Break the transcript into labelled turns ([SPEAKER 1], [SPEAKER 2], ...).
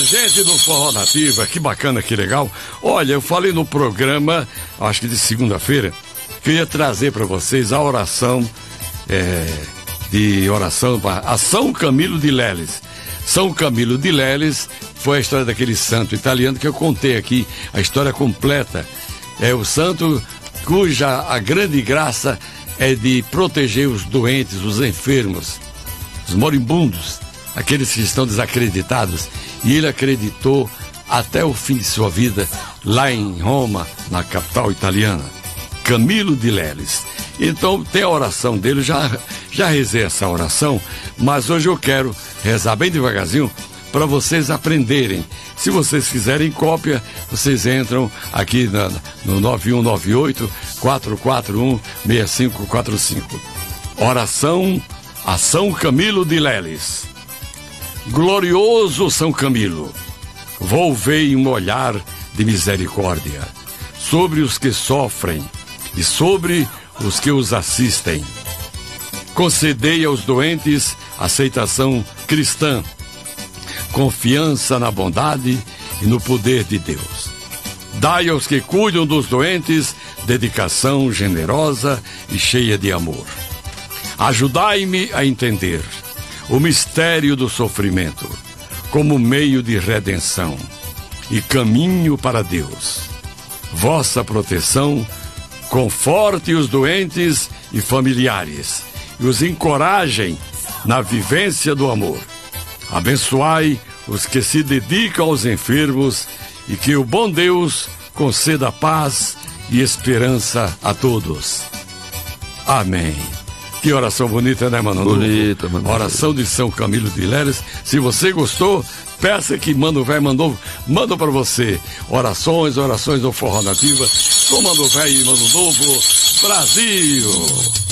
[SPEAKER 1] gente do Forró Nativa, que bacana, que legal. Olha, eu falei no programa, acho que de segunda-feira, que eu ia trazer para vocês a oração, para São Camilo de Leles. São Camilo de Leles foi a história daquele santo italiano que eu contei aqui, a história completa. É o santo cuja a grande graça é de proteger os doentes, os enfermos, os moribundos, aqueles que estão desacreditados. E ele acreditou até o fim de sua vida lá em Roma, na capital italiana, Camilo de Leles. Então tem a oração dele, já rezei essa oração, mas hoje eu quero rezar bem devagarzinho para vocês aprenderem. Se vocês quiserem cópia, vocês entram aqui no 9198-441-6545. Oração a São Camilo de Leles. Glorioso São Camilo, volvei um olhar de misericórdia sobre os que sofrem e sobre os que os assistem. Concedei aos doentes aceitação cristã, confiança na bondade e no poder de Deus. Dai aos que cuidam dos doentes dedicação generosa e cheia de amor. Ajudai-me a entender o mistério do sofrimento como meio de redenção e caminho para Deus. Vossa proteção conforte os doentes e familiares e os encorajem na vivência do amor. Abençoai os que se dedicam aos enfermos e que o bom Deus conceda paz e esperança a todos. Amém. Que oração bonita, né, mano?
[SPEAKER 2] Bonita, mano.
[SPEAKER 1] Oração de São Camilo de Leles. Se você gostou, peça que Mano Velho manda para você. Orações do Forró Nativa com Mano Velho e Mano Novo. Brasil!